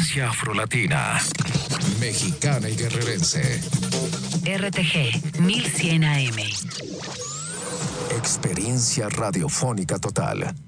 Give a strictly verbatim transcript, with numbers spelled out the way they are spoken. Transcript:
frecuencia afrolatina, mexicana y guerrerense. R T G mil cien A M. Experiencia radiofónica total.